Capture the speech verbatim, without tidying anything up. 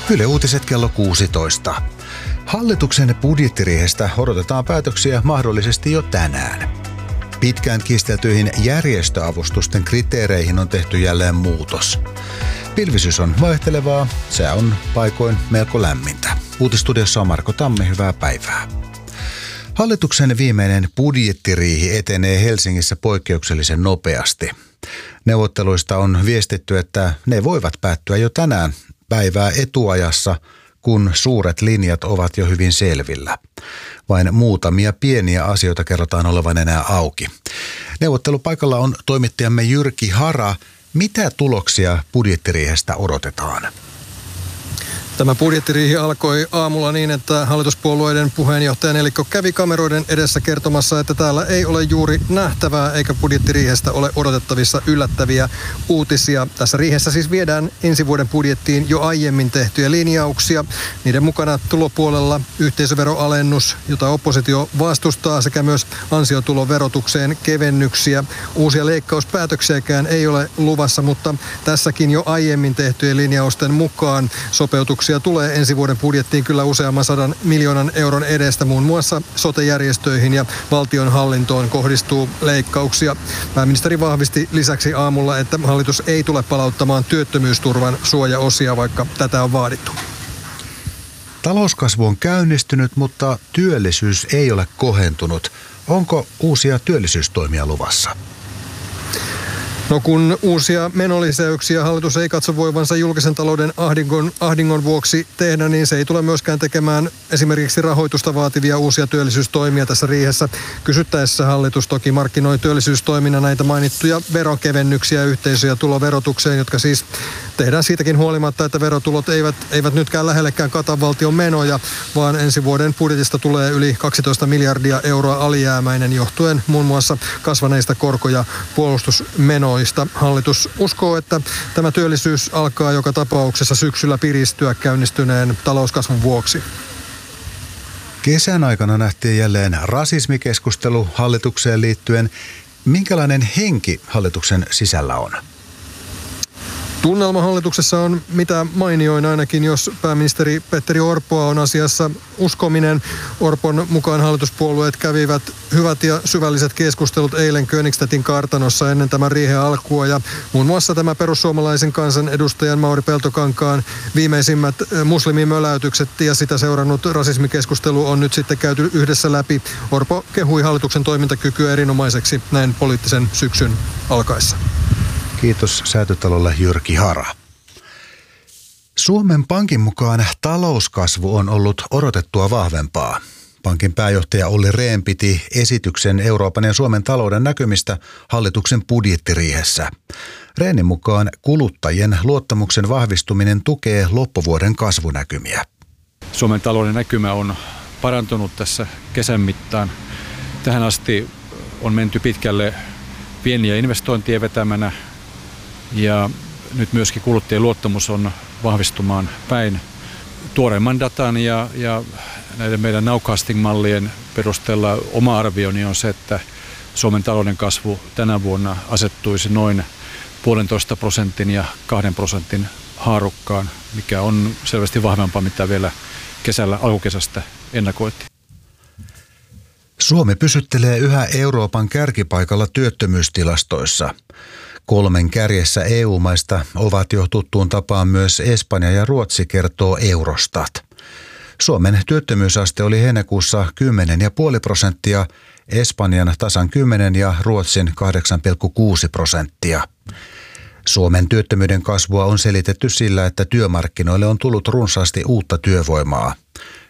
Yle Uutiset kello kuusitoista. Hallituksen budjettiriihestä odotetaan päätöksiä mahdollisesti jo tänään. Pitkään kiisteltyihin järjestöavustusten kriteereihin on tehty jälleen muutos. Pilvisyys on vaihtelevaa, se on paikoin melko lämmintä. Uutistudiossa on Marko Tammi, hyvää päivää. Hallituksen viimeinen budjettiriihi etenee Helsingissä poikkeuksellisen nopeasti. Neuvotteluista on viestitty, että ne voivat päättyä jo tänään päivää etuajassa, kun suuret linjat ovat jo hyvin selvillä. Vain muutamia pieniä asioita kerrotaan olevan enää auki. Neuvottelupaikalla on toimittajamme Jyrki Hara. Mitä tuloksia budjettiriihestä odotetaan? Tämä budjettiriihi alkoi aamulla niin, että hallituspuolueiden puheenjohtaja Nelikko kävi kameroiden edessä kertomassa, että täällä ei ole juuri nähtävää eikä budjettiriihestä ole odotettavissa yllättäviä uutisia. Tässä riihessä siis viedään ensi vuoden budjettiin jo aiemmin tehtyjä linjauksia. Niiden mukana tulopuolella yhteisöveroalennus, jota oppositio vastustaa, sekä myös ansiotuloverotukseen kevennyksiä. Uusia leikkauspäätöksiäkään ei ole luvassa, mutta tässäkin jo aiemmin tehtyjen linjausten mukaan sopeutuksia tulee ensi vuoden budjettiin kyllä useamman sadan miljoonan euron edestä. Muun muassa sote-järjestöihin ja valtionhallintoon kohdistuu leikkauksia. Pääministeri vahvisti lisäksi aamulla, että hallitus ei tule palauttamaan työttömyysturvan suojaosia, vaikka tätä on vaadittu. Talouskasvu on käynnistynyt, mutta työllisyys ei ole kohentunut. Onko uusia työllisyystoimia luvassa? No kun uusia menolisäyksiä hallitus ei katso voivansa julkisen talouden ahdingon, ahdingon vuoksi tehdä, niin se ei tule myöskään tekemään esimerkiksi rahoitusta vaativia uusia työllisyystoimia tässä riihessä. Kysyttäessä hallitus toki markkinoi työllisyystoimina näitä mainittuja veronkevennyksiä yhteisö- ja tuloverotukseen, jotka siis tehdään siitäkin huolimatta, että verotulot eivät, eivät nytkään lähellekään kata valtion menoja, vaan ensi vuoden budjetista tulee yli kaksitoista miljardia euroa alijäämäinen johtuen muun muassa kasvaneista korko- ja puolustusmenoista. Hallitus uskoo, että tämä työllisyys alkaa joka tapauksessa syksyllä piristyä käynnistyneen talouskasvun vuoksi. Kesän aikana nähtiin jälleen rasismikeskustelu hallitukseen liittyen. Minkälainen henki hallituksen sisällä on? Tunnelma hallituksessa on mitä mainioin ainakin, jos pääministeri Petteri Orpoa on asiassa uskominen. Orpon mukaan hallituspuolueet kävivät hyvät ja syvälliset keskustelut eilen Königstedtin kartanossa ennen tämän riihen alkua. Ja muun muassa tämä perussuomalaisen kansanedustajan Mauri Peltokankaan viimeisimmät muslimimöläytykset ja sitä seurannut rasismikeskustelu on nyt sitten käyty yhdessä läpi. Orpo kehui hallituksen toimintakykyä erinomaiseksi näin poliittisen syksyn alkaessa. Kiitos Säätytalolle Jyrki Hara. Suomen Pankin mukaan talouskasvu on ollut odotettua vahvempaa. Pankin pääjohtaja Olli Rehn piti esityksen Euroopan ja Suomen talouden näkymistä hallituksen budjettiriihessä. Rehnin mukaan kuluttajien luottamuksen vahvistuminen tukee loppuvuoden kasvunäkymiä. Suomen talouden näkymä on parantunut tässä kesän mittaan. Tähän asti on menty pitkälle pieniä investointien vetämänä. Ja nyt myöskin kuluttajien luottamus on vahvistumaan päin. Tuoreimman datan ja, ja näiden meidän nowcasting-mallien perusteella oma arvioni on se, että Suomen talouden kasvu tänä vuonna asettuisi noin puolentoista prosentin ja kahden prosentin haarukkaan, mikä on selvästi vahvempaa, mitä vielä kesällä, alkukesästä ennakoitiin. Suomi pysyttelee yhä Euroopan kärkipaikalla työttömyystilastoissa. Kolmen kärjessä E U-maista ovat jo tuttuun tapaan myös Espanja ja Ruotsi, kertoo Eurostat. Suomen työttömyysaste oli heinäkuussa kymmenen pilkku viisi prosenttia, Espanjan tasan kymmenen ja Ruotsin kahdeksan pilkku kuusi prosenttia. Suomen työttömyyden kasvua on selitetty sillä, että työmarkkinoille on tullut runsaasti uutta työvoimaa.